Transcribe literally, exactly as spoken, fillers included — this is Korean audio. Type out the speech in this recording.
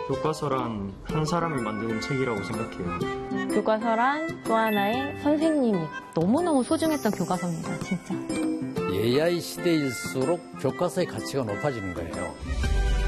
교과서란 한 사람이 만드는 책이라고 생각해요. 교과서란 또 하나의 선생님이 너무너무 소중했던 교과서입니다, 진짜. 에이아이 시대일수록 교과서의 가치가 높아지는 거예요.